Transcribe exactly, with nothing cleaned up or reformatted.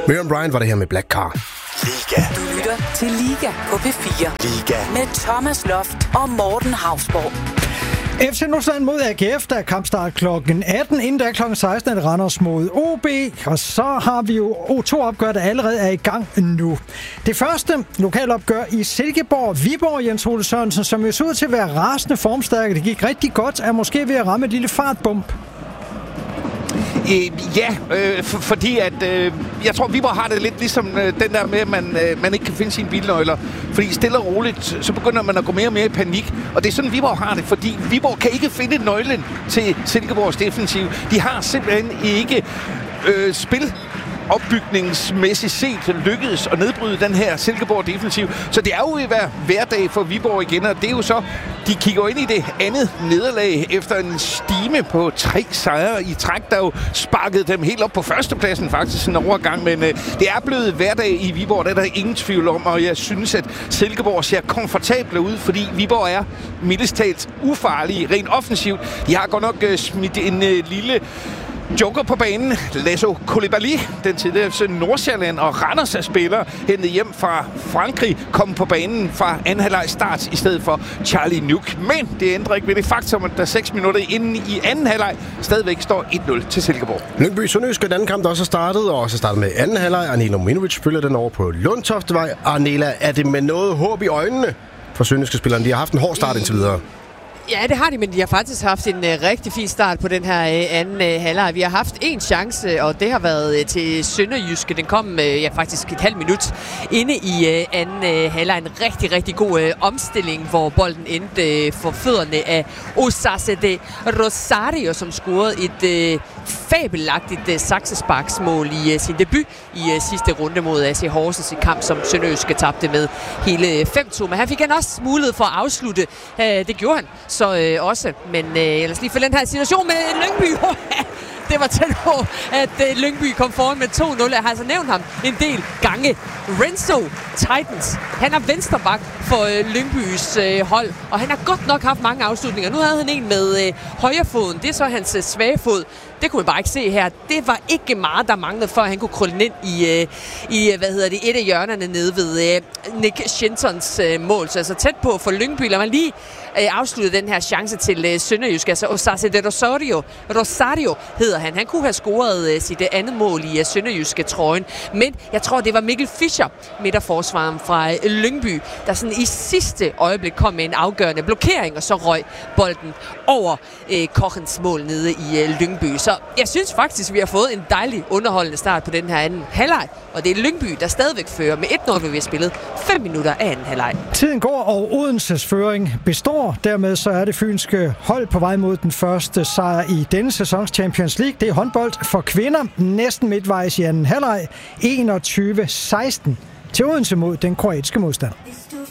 Miriam Bryant var det her med Black Car. Liga. Du lytter til Liga på P fire. Liga. Med Thomas Loft og Morten Hausborg. F C Nordsjælland mod A G F, der er kampstart klokken atten. Inden der klokken seksten er det Randers mod O B. Og så har vi jo O to-opgør, der allerede er i gang nu. Det første lokalopgør i Silkeborg. Viborg, Jens Ole Sørensen, som jo så ud til at være rasende formstærke. Det gik rigtig godt, er måske ved at ramme et lille fartbump. Øh, ja, øh, for, fordi at øh, jeg tror, Viborg har det lidt ligesom øh, den der med, at man, øh, man ikke kan finde sine bilnøgler. Fordi stille og roligt, så begynder man at gå mere og mere i panik. Og det er sådan, Viborg har det, fordi Viborg kan ikke finde nøglen til Silkeborgs defensiv. De har simpelthen ikke øh, spil opbygningsmæssigt set lykkedes at nedbryde den her Silkeborg defensiv. Så det er jo i hver hverdag for Viborg igen, og det er jo så, de kigger ind i det andet nederlag efter en stime på tre sejre i træk, der jo sparkede dem helt op på førstepladsen faktisk en overgang, men øh, det er blevet hverdag i Viborg, det er der ingen tvivl om, og jeg synes, at Silkeborg ser komfortable ud, fordi Viborg er mildest talt ufarlige rent offensivt. De har godt nok øh, smidt en øh, lille joker på banen, Lasso Koulibaly, den tidligere Nordsjælland og Randers spiller, hentet hjem fra Frankrig, kom på banen fra anden halvleg start i stedet for Charlie Nuke. Men det ændrer ikke ved det faktum, at der seks minutter inden i anden halvleg stadigvæk står et nul til Silkeborg. Lyngby Sønderjyske, den anden kamp, der også er startet, og også startet med anden halvleg. Arnela Mominovic følger den over på Lundtoftevej. Arnela, er det med noget håb i øjnene for sønderjyske spillerne? De har haft en hård start indtil videre. Ja, det har de, men de har faktisk haft en uh, rigtig fin start på den her uh, anden uh, halvleg. Vi har haft en chance, og det har været uh, til Sønderjyske. Den kom uh, ja, faktisk et halvt minut inde i uh, anden uh, halvleg. En rigtig, rigtig god uh, omstilling, hvor bolden endte uh, for fødderne af Osase de Rosario, som scorede et uh, fabelagtigt uh, saksesparksmål i uh, sin debut i uh, sidste runde mod A C Horsens, en kamp, som Sønderjyske tabte med hele uh, fem to. Men han fik han også mulighed for at afslutte. Uh, det gjorde han så øh, også, men øh, lad os lige følge den her situation med Lyngby. Det var tæt på, at øh, Lyngby kom foran med to nul. Jeg har altså nævnt ham en del gange. Renzo Titans, han er venstreback for øh, Lyngbys øh, hold, og han har godt nok haft mange afslutninger. Nu havde han en med øh, højrefoden, det er så hans øh, svage fod. Det kunne man bare ikke se her. Det var ikke meget, der manglede, for at han kunne krølle ind i, øh, i hvad hedder det, et af hjørnerne nede ved øh, Nick Shintons øh, mål. Så altså tæt på for Lyngby. Lad mig lige øh, afslutte den her chance til øh, Sønderjysk. Altså Osase de Rosario, Rosario hedder han. Han kunne have scoret øh, sit andet mål i øh, Sønderjyske trøjen. Men jeg tror, det var Mikkel Fischer, midterforsvaren fra øh, Lyngby, der sådan i sidste øjeblik kom med en afgørende blokering, og så røg bolden over øh, Kochens mål nede i øh, Lyngby. Så jeg synes faktisk, vi har fået en dejlig underholdende start på den her anden halvleg. Og det er Lyngby, der stadigvæk fører med et nul, hvor vi har spillet fem minutter af anden halvleg. Tiden går, og Odenses føring består. Dermed så er det fynske hold på vej mod den første sejr i denne sæsons Champions League. Det er håndbold for kvinder. Næsten midtvejs i anden halvleg. enogtyve seksten til Odense mod den kroatiske modstander.